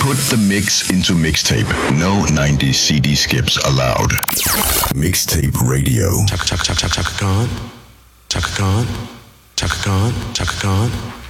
Put the mix into mixtape. No 90s CD skips allowed. Mixtape radio. Chaka Khan. Chaka Khan. Chaka Khan. Chaka Khan.